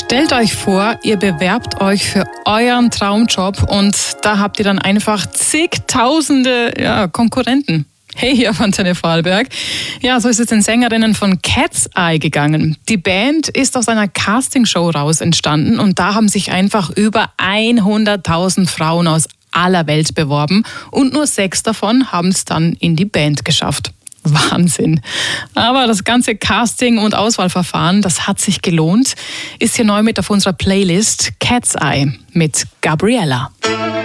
Stellt euch vor, ihr bewerbt euch für euren Traumjob und da habt ihr dann einfach zigtausende Konkurrenten. Hey, hier von Antenne Vorarlberg. Ja, so ist es den Sängerinnen von Cat's Eye gegangen. Die Band ist aus einer Castingshow raus entstanden und da haben sich einfach über 100.000 Frauen aus aller Welt beworben und nur 6 davon haben es dann in die Band geschafft. Wahnsinn. Aber das ganze Casting- und Auswahlverfahren, das hat sich gelohnt. Ist hier neu mit auf unserer Playlist Cat's Eye mit Gabriella.